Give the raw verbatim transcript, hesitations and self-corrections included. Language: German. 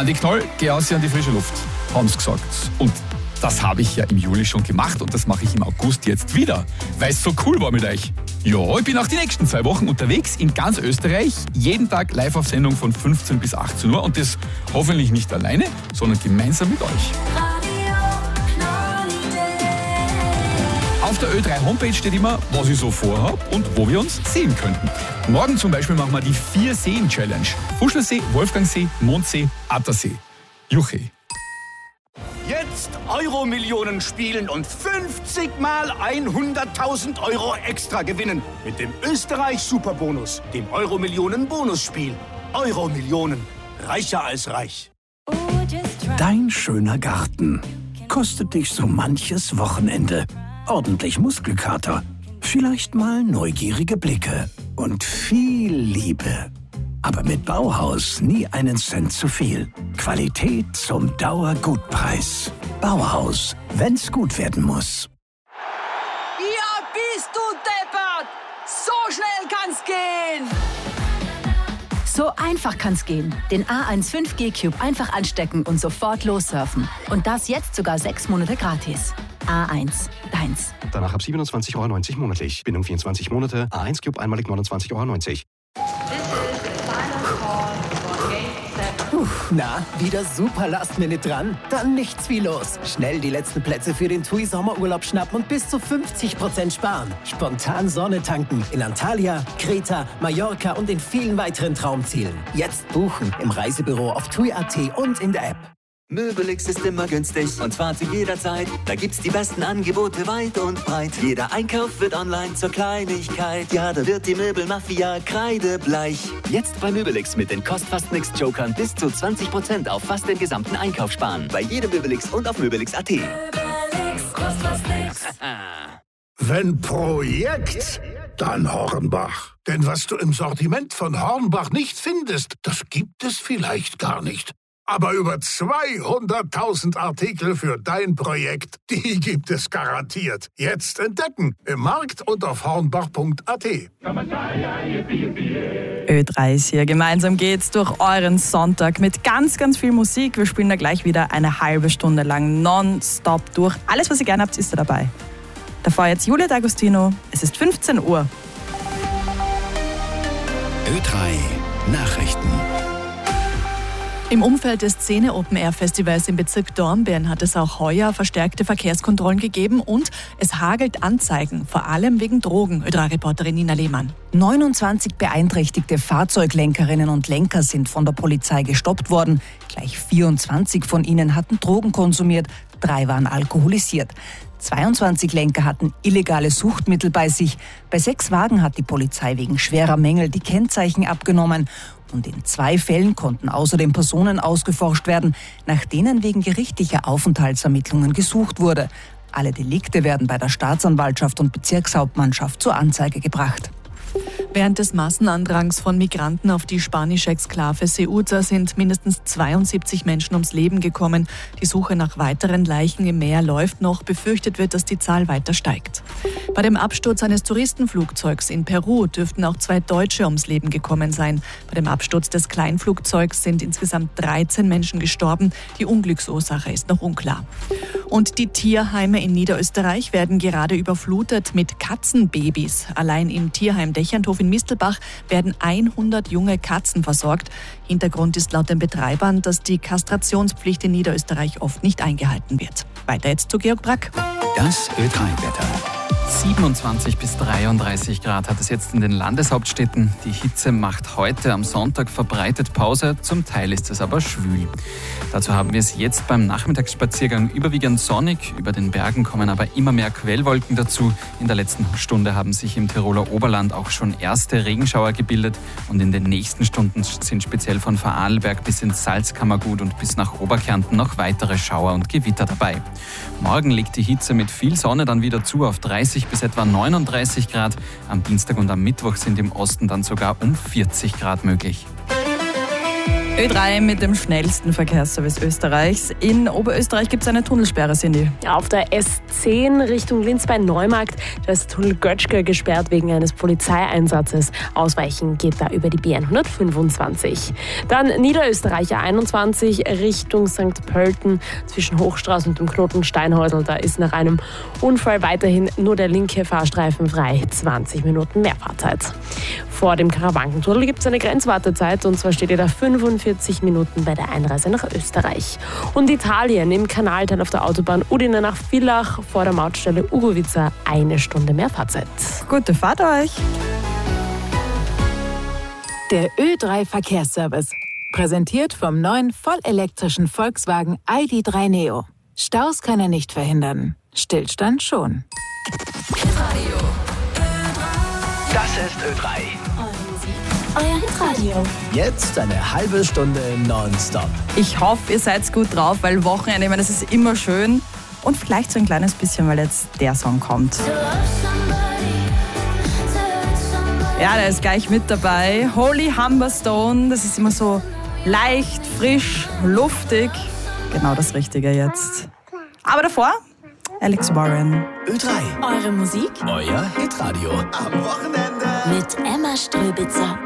Andi Knoll, geh aus an die frische Luft, haben sie gesagt. Und das habe ich ja im Juli schon gemacht und das mache ich im August jetzt wieder, weil es so cool war mit euch. Ja, ich bin auch die nächsten zwei Wochen unterwegs in ganz Österreich, jeden Tag live auf Sendung von fünfzehn bis achtzehn Uhr und das hoffentlich nicht alleine, sondern gemeinsam mit euch. Auf der Ö drei Homepage steht immer, was ich so vorhabe und wo wir uns sehen könnten. Morgen zum Beispiel machen wir die Vier-Seen-Challenge. Fuschlersee, Wolfgangsee, Mondsee, Attersee. Juche. Jetzt Euro-Millionen spielen und fünfzig mal hunderttausend Euro extra gewinnen. Mit dem Österreich-Superbonus, dem Euro-Millionen-Bonusspiel. Euro-Millionen. Reicher als reich. Dein schöner Garten kostet dich so manches Wochenende. Ordentlich Muskelkater, vielleicht mal neugierige Blicke und viel Liebe. Aber mit Bauhaus nie einen Cent zu viel. Qualität zum Dauergutpreis. Bauhaus, wenn's gut werden muss. Ja, bist du deppert! So schnell kann's gehen! So einfach kann's gehen. Den A eins fünf G Cube einfach anstecken und sofort lossurfen. Und das jetzt sogar sechs Monate gratis. A eins, deins. Danach ab siebenundzwanzig Euro neunzig monatlich. Bindung vierundzwanzig Monate. A eins Cube einmalig neunundzwanzig Euro neunzig. Puh, na, wieder super Last-Minute dran? Dann nichts wie los. Schnell die letzten Plätze für den T U I Sommerurlaub schnappen und bis zu fünfzig Prozent sparen. Spontan Sonne tanken in Antalya, Kreta, Mallorca und in vielen weiteren Traumzielen. Jetzt buchen im Reisebüro auf T U I Punkt A T und in der App. Möbelix ist immer günstig und zwar zu jeder Zeit. Da gibt's die besten Angebote weit und breit. Jeder Einkauf wird online zur Kleinigkeit. Ja, da wird die Möbelmafia kreidebleich. Jetzt bei Möbelix mit den Kost-Fast-Nix-Jokern bis zu zwanzig Prozent auf fast den gesamten Einkauf sparen. Bei jedem Möbelix und auf Möbelix Punkt A T. Möbelix, Kost fast nix. Wenn Projekt, dann Hornbach. Denn was du im Sortiment von Hornbach nicht findest, das gibt es vielleicht gar nicht. Aber über zweihunderttausend Artikel für dein Projekt, die gibt es garantiert. Jetzt entdecken im Markt und auf hornbach Punkt A T. Ö drei ist hier. Gemeinsam geht's durch euren Sonntag mit ganz, ganz viel Musik. Wir spielen da gleich wieder eine halbe Stunde lang nonstop durch. Alles, was ihr gerne habt, ist da dabei. Davor jetzt Julia D'Agostino. Es ist fünfzehn Uhr. Ö drei Nachrichten. Im Umfeld des Szene-Open-Air-Festivals im Bezirk Dornbirn hat es auch heuer verstärkte Verkehrskontrollen gegeben und es hagelt Anzeigen, vor allem wegen Drogen. Ö drei Reporterin Nina Lehmann. neunundzwanzig beeinträchtigte Fahrzeuglenkerinnen und Lenker sind von der Polizei gestoppt worden. Gleich vierundzwanzig von ihnen hatten Drogen konsumiert, drei waren alkoholisiert. zweiundzwanzig Lenker hatten illegale Suchtmittel bei sich. Bei sechs Wagen hat die Polizei wegen schwerer Mängel die Kennzeichen abgenommen. Und in zwei Fällen konnten außerdem Personen ausgeforscht werden, nach denen wegen gerichtlicher Aufenthaltsermittlungen gesucht wurde. Alle Delikte werden bei der Staatsanwaltschaft und Bezirkshauptmannschaft zur Anzeige gebracht. Während des Massenandrangs von Migranten auf die spanische Exklave Ceuta sind mindestens zweiundsiebzig Menschen ums Leben gekommen. Die Suche nach weiteren Leichen im Meer läuft noch. Befürchtet wird, dass die Zahl weiter steigt. Bei dem Absturz eines Touristenflugzeugs in Peru dürften auch zwei Deutsche ums Leben gekommen sein. Bei dem Absturz des Kleinflugzeugs sind insgesamt dreizehn Menschen gestorben. Die Unglücksursache ist noch unklar. Und die Tierheime in Niederösterreich werden gerade überflutet mit Katzenbabys. Allein im Tierheim Dächerndhof in Mistelbach werden hundert junge Katzen versorgt. Hintergrund ist laut den Betreibern, dass die Kastrationspflicht in Niederösterreich oft nicht eingehalten wird. Weiter jetzt zu Georg Brack. Das Ö drei Wetter. siebenundzwanzig bis dreiunddreißig Grad hat es jetzt in den Landeshauptstädten. Die Hitze macht heute am Sonntag verbreitet Pause, zum Teil ist es aber schwül. Dazu haben wir es jetzt beim Nachmittagsspaziergang überwiegend sonnig. Über den Bergen kommen aber immer mehr Quellwolken dazu. In der letzten Stunde haben sich im Tiroler Oberland auch schon erste Regenschauer gebildet. Und in den nächsten Stunden sind speziell von Vorarlberg bis ins Salzkammergut und bis nach Oberkärnten noch weitere Schauer und Gewitter dabei. Morgen legt die Hitze mit viel Sonne dann wieder zu auf dreißig bis etwa neununddreißig Grad. Am Dienstag und am Mittwoch sind im Osten dann sogar um vierzig Grad möglich. Ö drei mit dem schnellsten Verkehrsservice Österreichs. In Oberösterreich gibt es eine Tunnelsperre, Cindy. Auf der S zehn Richtung Linz bei Neumarkt, da ist der Tunnel Götschke gesperrt wegen eines Polizeieinsatzes. Ausweichen geht da über die B hundertfünfundzwanzig. Dann Niederösterreicher einundzwanzig Richtung Sankt Pölten zwischen Hochstraße und dem Knoten Steinhäusl. Da ist nach einem Unfall weiterhin nur der linke Fahrstreifen frei. zwanzig Minuten mehr Fahrzeit. Vor dem Karawankentunnel gibt es eine Grenzwartezeit und zwar steht ihr da fünfundvierzig Minuten bei der Einreise nach Österreich. Und Italien im Kanalteil auf der Autobahn Udine nach Villach vor der Mautstelle Ugovica eine Stunde mehr Fahrzeit. Gute Fahrt euch! Der Ö drei Verkehrsservice. Präsentiert vom neuen vollelektrischen Volkswagen I D drei Neo. Staus kann er nicht verhindern. Stillstand schon. Das ist Ö drei. Euer Hitradio. Jetzt eine halbe Stunde nonstop. Ich hoffe, ihr seid gut drauf, weil Wochenende, ich meine, das ist immer schön. Und vielleicht so ein kleines bisschen, weil jetzt der Song kommt. Ja, der ist gleich mit dabei. Holy Humberstone, das ist immer so leicht, frisch, luftig. Genau das Richtige jetzt. Aber davor, Alex Warren. Ö drei. Eure Musik. Euer Hitradio. Am Wochenende. Mit Emma Ströbitzer.